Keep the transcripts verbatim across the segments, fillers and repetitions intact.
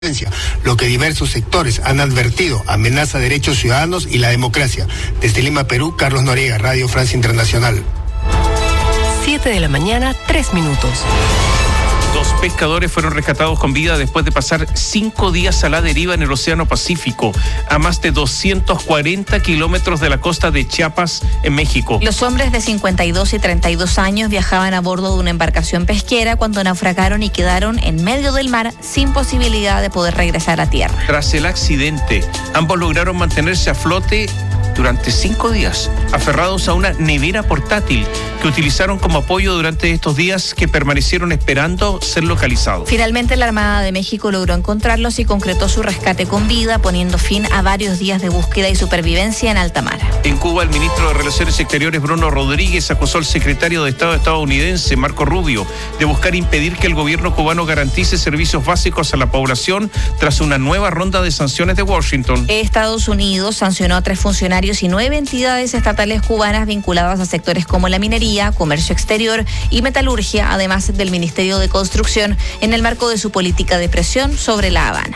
Lo que diversos sectores han advertido amenaza derechos ciudadanos y la democracia. Desde Lima, Perú, Carlos Noriega, Radio Francia Internacional. siete de la mañana, tres minutos. Dos pescadores fueron rescatados con vida después de pasar cinco días a la deriva en el Océano Pacífico, a más de doscientos cuarenta kilómetros de la costa de Chiapas, en México. Los hombres de cincuenta y dos y treinta y dos años viajaban a bordo de una embarcación pesquera cuando naufragaron y quedaron en medio del mar sin posibilidad de poder regresar a tierra. Tras el accidente, ambos lograron mantenerse a flote durante cinco días, aferrados a una nevera portátil que utilizaron como apoyo durante estos días que permanecieron esperando ser localizados. Finalmente, la Armada de México logró encontrarlos y concretó su rescate con vida, poniendo fin a varios días de búsqueda y supervivencia en alta mar. En Cuba, el ministro de Relaciones Exteriores, Bruno Rodríguez, acusó al secretario de Estado estadounidense, Marco Rubio, de buscar impedir que el gobierno cubano garantice servicios básicos a la población tras una nueva ronda de sanciones de Washington. Estados Unidos sancionó a tres funcionarios y nueve entidades estatales cubanas vinculadas a sectores como la minería, comercio exterior y metalurgia, además del Ministerio de Construcción, en el marco de su política de presión sobre La Habana.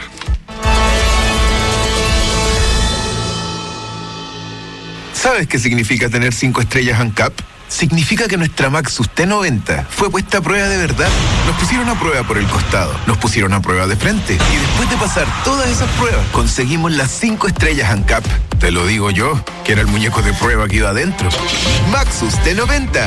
¿Sabes qué significa tener cinco estrellas ANCAP? Significa que nuestra Maxus T noventa fue puesta a prueba de verdad. Nos pusieron a prueba por el costado, nos pusieron a prueba de frente y después de pasar todas esas pruebas, conseguimos las cinco estrellas ANCAP. Te lo digo yo, que era el muñeco de prueba que iba adentro. Maxus T noventa.